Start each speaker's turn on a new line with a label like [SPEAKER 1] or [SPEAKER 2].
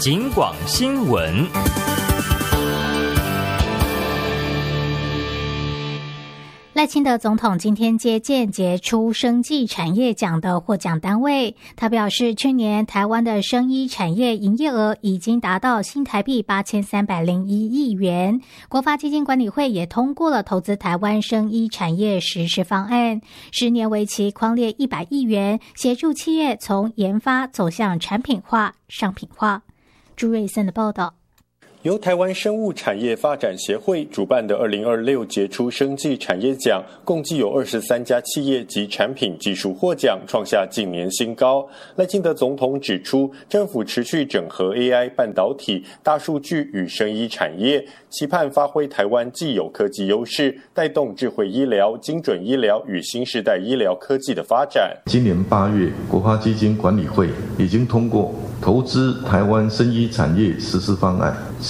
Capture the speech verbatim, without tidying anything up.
[SPEAKER 1] 警广新闻。
[SPEAKER 2] 赖清德总统今天接见杰出生技产业奖的获奖单位，他表示，去年台湾的生医产业营业额已经达到新台币八千三百零一亿元。国发基金管理会也通过了投资台湾生医产业实施方案，十年为期，匡列一百亿元，协助企业从研发走向产品化、商品化。朱瑞森的报道。
[SPEAKER 3] 由台湾生物产业发展协会主办的二零二六杰出生技产业奖，共计有二十三家企业及产品技术获奖，创下近年新高。赖清德总统指出，政府持续整合 A I、半导体、大数据与生医产业，期盼发挥台湾既有科技优势，带动智慧医疗、精准医疗与新世代医疗科技的发展。
[SPEAKER 4] 今年八月，国发基金管理会已经通过投资台湾生医产业实施方案，